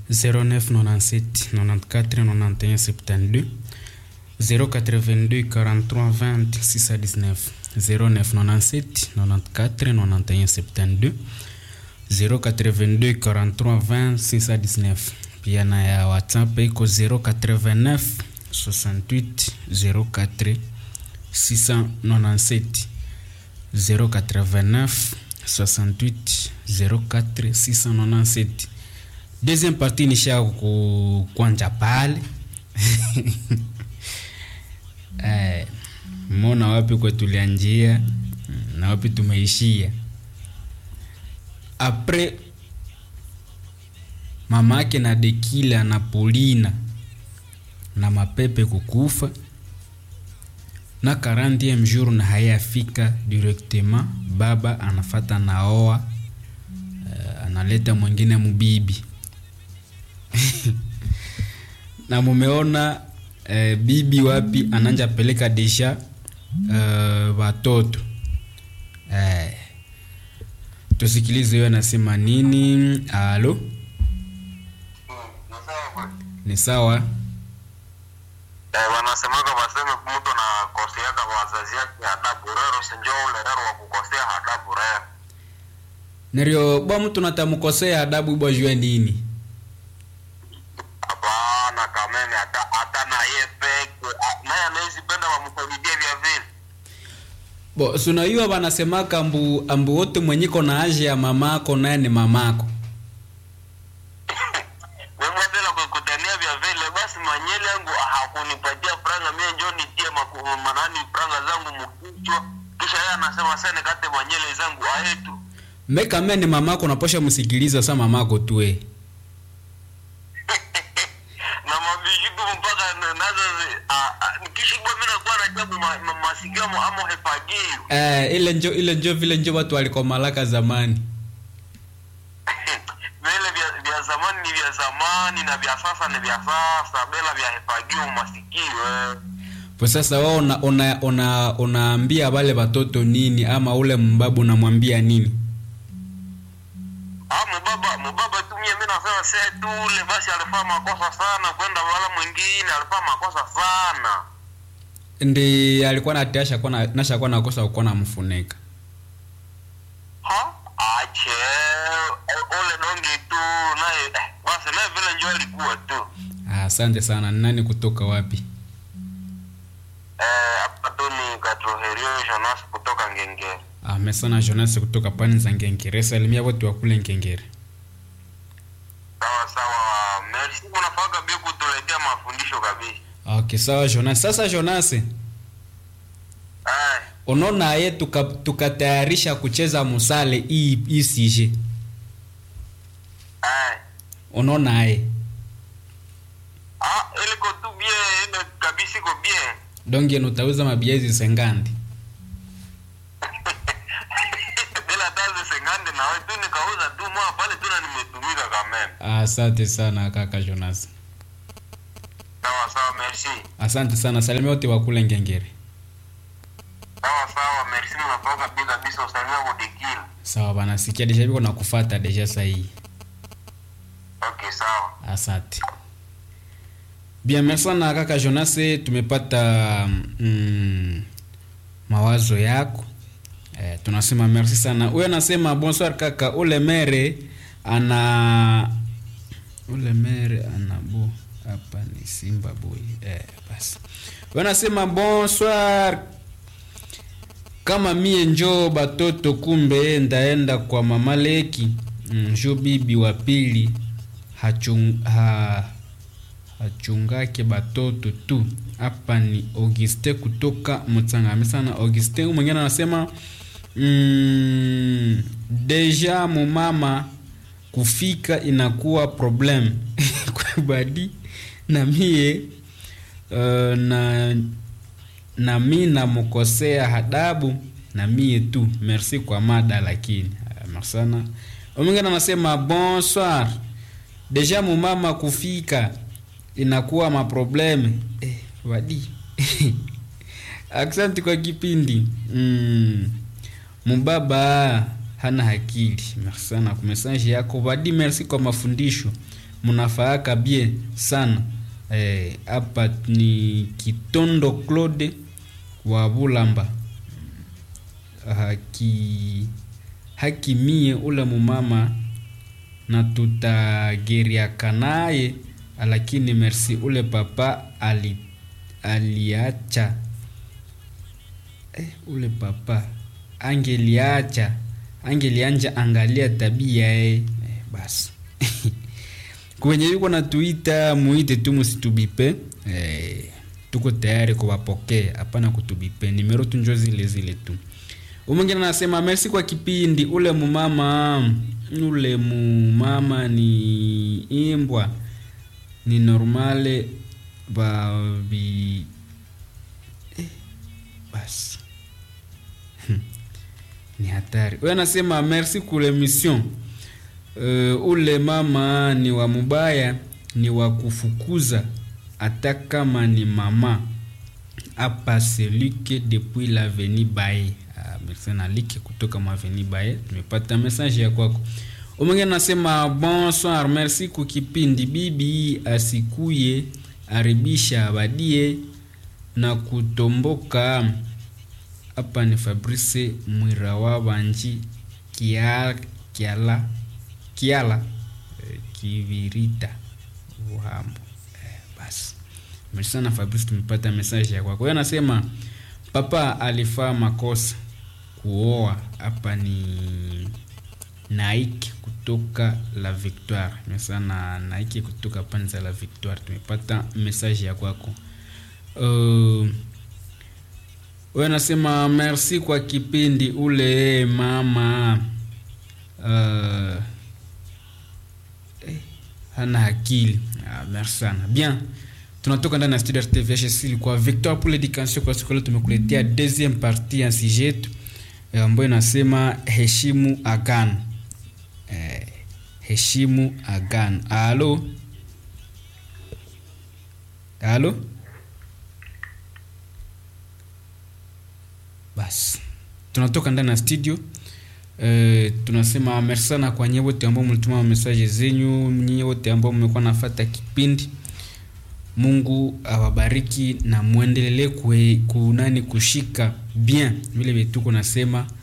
0997 94 91 72 082 43 20 619 0997 94 91 72 082 43 20 619. Pia na ya WhatsApp iko 089 68 04 697 089 68 04 697. Deuxième partie nisha kuanja pale. Mona wapi kwa tulianjia na wapi tumeishia. Après mamake na Dekila na Polina na Mapepe kukufa na 40e jour na hayafika directement, baba anafata naoa, analeta mwingine mubibi. Na mumeona bibi wapi ananja peleka deja watoto. Tusikilize yeye anasema nini. Halo. Ni sawa. Wanasemaga waseme mtu na kosea kwa wazazi yake adabu rero sinjo ule rero wa kukosea adabu rero. Nerio bwa mtu natamkosea adabu bwa jua nini? Hapana kameme hata na yeye peke naye anazipenda wamsaidie vya vile. Bo sunaiwa wanasemaka ambu wote mwenyiko na aje ya mamako naye ni mamako. Wewe bila kukutania vya vile basi manyele yangu hakunipatia franga mimi njoo nitie manani franga zangu mkichwa kisha yeye anasema sana kate manyele zangu aetu. Meka mimi ni mamako naposha msikiliza sa mamako tuwe. Na mabijibu mpaka nazo nikishibwa mimi nakuwa na jabu masigamo amo hepagio. Ile njo vile njo watu walikomalaka zamani. Vile vya zamani ni vya zamani na vya sasa ni vya sasa, bila vya hepagio masikio. Kwa sasa wao unaambia wale watoto nini ama ule mbabu unamwambia nini? Mbaba tu mimi nasema sasa tu ule basi alifanya makosa sana kwenda wala mwingine alifanya makosa sana. Ndi alikuwa anatasha kwa nasha kwa nakosa uko na mfuneka. Ache ole donge tu naye basi naye vile njoo alikuwa tu. Asante sana. Nani kutoka wapi? Hapa tu ni Katroherio Jonas kutoka Ngengere. Mesana Jonas kutoka pani za Ngengere. Salimia watu wa kule Ngengere. Sawa. Merci unafaka bio kutuletea mafundisho kabisa. Okay, sawa Jonas. Sasa Jonas. Unaona yeye tukatayarisha kucheza musale hii sije. Unaona yeye. Ile ko tu bien, ile kabisa ko bien. Donge nutauza mabiazi sengandi. Bila tazi sengandi na wewe tu nikauza tu mwa pale tu na nimetumika kama. Asante sana kaka Jonas. Sawa, merci. Asante sana. Salimia wote wa kule Ngengere. Sawa, merci mnapoka bila kabisa usalimia kwa Dekila. Sawa bana, sikia deja biko na kufuata deja sahi. Okay, sawa. Asante. Bien, merci na kaka Jonas, tumepata mawazo yako. Tunasema merci sana. Huyo anasema bonsoir kaka, ule mere ana bo hapa ni Simba boy. Basi. Huyo anasema bonsoir. Kama mie njoo batoto kumbe ndaenda kwa mama Leki. Njoo bibi wa pili hachungake batoto tu. Hapa ni Auguste kutoka Mutanga. Sana Auguste. Mwingine anasema deja mama kufika inakuwa problem. Kwa badi na mie na mimi namkosea adabu na mie tu. Merci kwa mada lakini. Merci sana. Mwingine anasema bonsoir. Deja mama kufika inakuwa maprobleme. Wadi. Asante kwa kipindi. Mbaba hana akili. Merci sana kwa message yako. Wadi, merci kwa mafundisho. mnafaaka bien sana. Hapa ni Kitondo Claude wa Bulamba. Hakimie ule mumama na tutageriaka naye, lakini merci ule papa aliacha ule papa angelianja angalia tabia basi. Kwenye yuko na tuita muite tu, msitubipe. Tuko tayari kuwapokea, hapana kutubipe. Nimero tunjo zile tu. Mwingine anasema merci kwa kipindi. Ule mumama ni imbwa, ni normale basi. Ni hatari. Wewe anasema merci pour l'émission. Ule mama ni wa mubaya, ni wa kufukuza, hata kama ni mama. Hapa Selike depuis l'avenue Baye. Merci na like kutoka maveni Baye. Tumepata message ya kwako. Mwingine anasema bonsoir, merci kwa kipindi. Bibi asikuye aribisha badie na kutomboka. Hapa ni Fabrice Mwirawa Banji Kiala Kivirita Uhambo. Basi. Merci sana Fabrice, tumepata message ya kwako. Yeye anasema papa alifaa makosa kuoa. Hapa ni Naiki kutoka La Victoire. Merci sana Naiki kutoka Panza La Victoire, tumepata message ya kwako. Wewe nasema merci kwa kipindi. Ule mama hana akili. Merci sana. Bien. Tunatoka ndani ya studio RTV HSL kwa Victoire pour l'éducation. Kwa siku leo tumekuletea deuxième partie ya sujet ambayo inasema heshimu agano. Heshimu agano. Halo? Basi. Tunatoka ndani ya studio. Tunasema merci sana kwa nyewe wote ambao mlituma message zenyu, nyewe wote ambao mmekuwa nafuata kipindi. Mungu awabariki na muendelee kushika bien vile vitu kuna sema